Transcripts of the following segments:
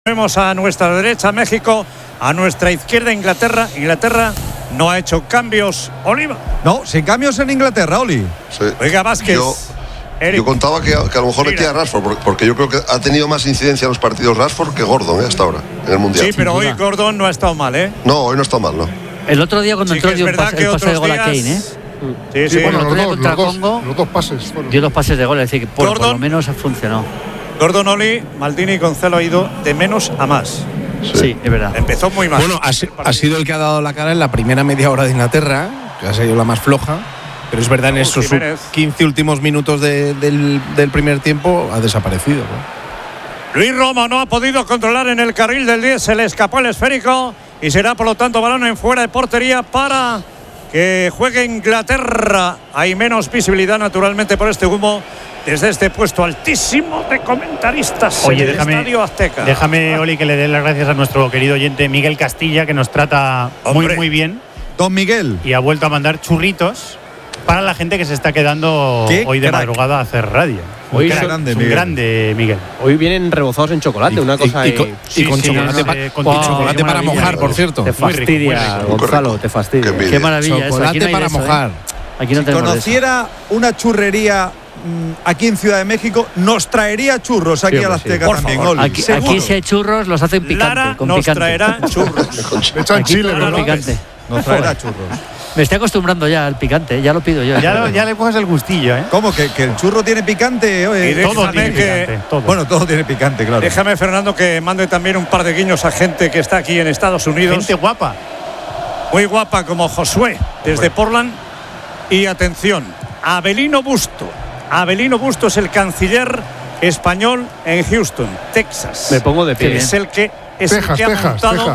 Vemos a nuestra derecha México, a nuestra izquierda Inglaterra. Inglaterra no ha hecho cambios. Oliva. No, sin cambios en Inglaterra, Oli. Sí. Oiga, Vázquez. Yo contaba que a lo mejor le tira Rashford, porque yo creo que ha tenido más incidencia en los partidos Rashford que Gordon hasta ahora, en el Mundial. Sí, pero hoy Gordon no ha estado mal, ¿eh? No, hoy no está mal, ¿no? El otro día cuando entró dio el pase de gol a Kane, ¿eh? Sí, bueno, los dos pases fueron. Dio dos pases de gol, es decir, que por lo menos funcionó. Gordon, Oli, Maldini y Gonzalo ha ido de menos a más. Sí, es verdad. Empezó muy mal. Bueno, ha sido el que ha dado la cara en la primera media hora de Inglaterra, que ha sido la más floja. Pero es verdad, en esos 15 últimos minutos del primer tiempo ha desaparecido, ¿no? Luis Romo no ha podido controlar en el carril del 10, se le escapó el esférico y será por lo tanto balón en fuera de portería para que juegue Inglaterra. Hay menos visibilidad naturalmente por este humo desde este puesto altísimo de comentaristas. Oye, en el Estadio Azteca. Déjame, Oli, que le dé las gracias a nuestro querido oyente Miguel Castilla, que nos trata muy bien. Don Miguel. Y ha vuelto a mandar churritos para la gente que se está quedando hoy de madrugada a hacer radio. Hoy es un grande, Miguel. Hoy vienen rebozados en chocolate, una cosa. Y con chocolate para mojar, por cierto. Te fastidia, Gonzalo, te fastidia. Qué maravilla. Chocolate para mojar. Aquí no si conociera una churrería aquí en Ciudad de México, nos traería churros aquí a la Azteca también. Aquí si hay churros, los hacen picante. Lara con nos picante. traerá churros. Le echan chile, ¿no? Picante. Nos traerá churros. Me estoy acostumbrando ya al picante, ya lo pido yo. Ya le coges el gustillo, ¿eh? ¿Cómo? ¿Que el churro tiene picante? Y todo tiene picante. Bueno, todo tiene picante, claro. Déjame, Fernando, que mande también un par de guiños a gente que está aquí en Estados Unidos. Gente guapa. Muy guapa, como Josué, desde Portland. Y atención, Avelino Busto. Avelino Busto es el canciller español en Houston, Texas. Me pongo de pie. Es el que ha montado.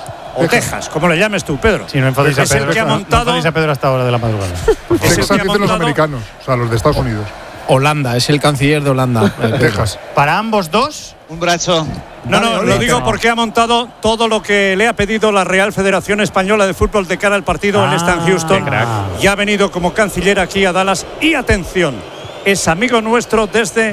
O Texas, como le llames tú, Pedro. Si no enfadéis a Pedro. Es el que ha montado. No enfadéis a Pedro hasta hora de la madrugada. Texas dicen los americanos, o sea, los de Estados Unidos. Holanda, es el canciller de Holanda. Texas. Para ambos dos. Un brazo. No, lo digo porque ha montado todo lo que le ha pedido la Real Federación Española de Fútbol de cara al partido en esta en Houston. Y ha venido como canciller aquí a Dallas. Y atención, es amigo nuestro desde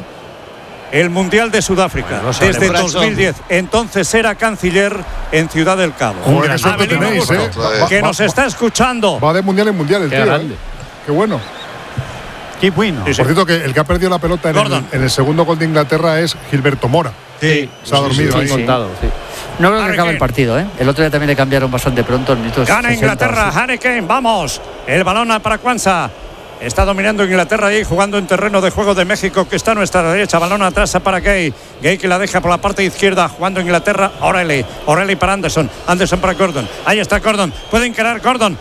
el Mundial de Sudáfrica, desde 2010. Entonces era canciller en Ciudad del Cabo. Joder, qué suerte tenéis, que nos está escuchando. Va de mundial en mundial el tío. Qué bueno. Qué bueno. Por cierto, que el que ha perdido la pelota en el segundo gol de Inglaterra es Gilberto Mora. Sí. Se ha dormido ahí. Contado, sí. No creo que acabe el partido, ¿eh? El otro día también le cambiaron bastante pronto. Gana Inglaterra, Harry Kane, vamos. El balón para Kwanza. Está dominando Inglaterra ahí, jugando en terreno de juego de México, que está a nuestra derecha. Balón atrás para Gay. Gay que la deja por la parte izquierda, jugando Inglaterra. O'Reilly para Anderson. Anderson para Gordon. Ahí está Gordon. Puede encarar Gordon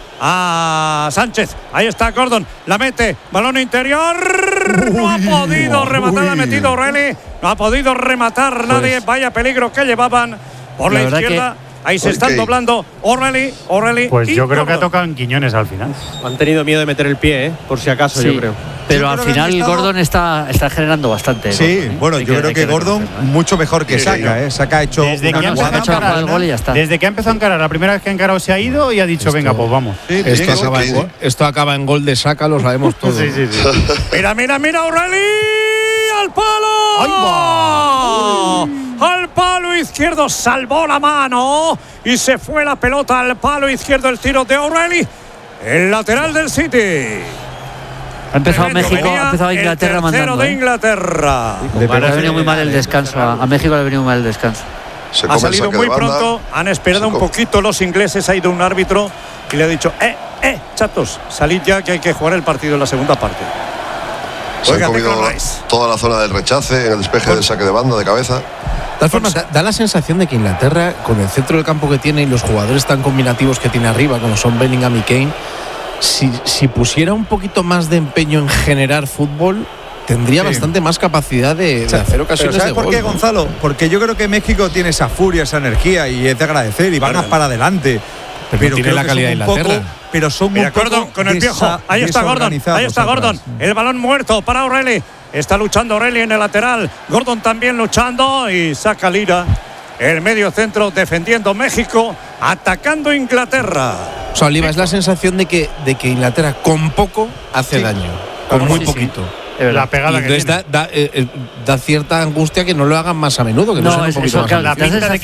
a Sánchez. Ahí está Gordon. La mete. Balón interior. No ha podido rematar. Ha metido O'Reilly. No ha podido rematar nadie. Vaya peligro que llevaban por la izquierda. Ahí se están doblando O'Reilly. Pues yo creo que ha tocado en Quiñones al final. Han tenido miedo de meter el pie, por si acaso, yo creo. Pero al final Gordon está generando bastante. Sí, bueno, yo creo que Gordon mucho mejor que Saka, Saka ha hecho desde que ha empezado a encarar, la primera vez que ha encarado se ha ido y ha dicho, venga, pues vamos. Esto acaba en gol de Saka, lo sabemos todos. Sí. Mira, O'Reilly al palo. Al palo izquierdo, salvó la mano y se fue la pelota al palo izquierdo. El tiro de O'Reilly, el lateral del City. Ha empezado México, ha empezado Inglaterra mandando. De Inglaterra. Le ha venido muy mal el descanso. A México le ha venido muy mal el descanso. Ha salido muy pronto, han esperado un poquito los ingleses. Ha ido un árbitro y le ha dicho: chatos, salid ya que hay que jugar el partido en la segunda parte. Se han comido toda la zona del rechace, en el despeje del saque de banda, de cabeza. De todas formas, da la sensación de que Inglaterra, con el centro del campo que tiene y los jugadores tan combinativos que tiene arriba, como son Bellingham y Kane, si pusiera un poquito más de empeño en generar fútbol, tendría bastante más capacidad de hacer ocasiones ¿sabes de gol. por qué, Gonzalo? Porque yo creo que México tiene esa furia, esa energía y es de agradecer y van para adelante. Pero tiene la calidad de Inglaterra. Pero son muy Gordon con el viejo. Ahí está Gordon. El balón muerto para O'Reilly. Está luchando O'Reilly en el lateral. Gordon también luchando y saca Lira. El medio centro defendiendo México, atacando Inglaterra. O sea, Oliva, es la sensación de que Inglaterra con poco hace daño. Con muy poquito. La pegada y entonces que da cierta angustia que no lo hagan más a menudo, que no sean un poquito más. La pinta de